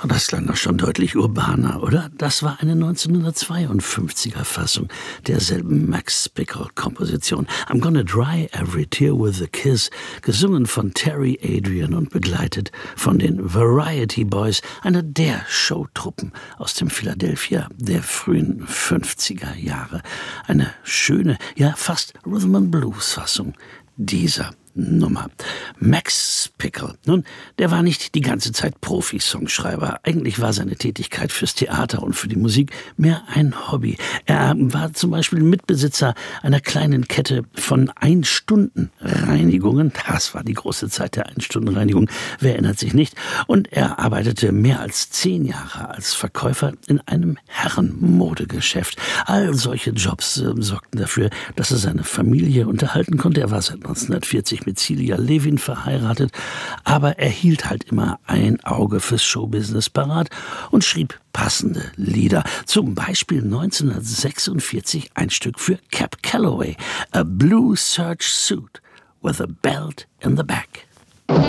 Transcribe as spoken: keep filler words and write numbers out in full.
Das klang doch schon deutlich urbaner, oder? Das war eine neunzehnhundertzweiundfünfziger Fassung derselben Max Bickle-Komposition. I'm Gonna Dry Every Tear with a Kiss, gesungen von Terry Adrian und begleitet von den Variety Boys, einer der Showtruppen aus dem Philadelphia der frühen fünfziger Jahre. Eine schöne, ja fast Rhythm-and-Blues-Fassung dieser Nummer. Max Bickle. Nun, der war nicht die ganze Zeit Profi-Songschreiber. Eigentlich war seine Tätigkeit fürs Theater und für die Musik mehr ein Hobby. Er war zum Beispiel Mitbesitzer einer kleinen Kette von Ein-Stunden-Reinigungen. Das war die große Zeit der Ein-Stunden-Reinigung. Wer erinnert sich nicht? Und er arbeitete mehr als zehn Jahre als Verkäufer in einem Herrenmodegeschäft. All solche Jobs äh, sorgten dafür, dass er seine Familie unterhalten konnte. Er war seit neunzehnhundertvierzig mit Celia Levin verheiratet, aber er hielt halt immer ein Auge fürs Showbusiness parat und schrieb passende Lieder. Zum Beispiel neunzehnhundertsechsundvierzig ein Stück für Cab Calloway, A Blue Serge Suit with a Belt in the Back.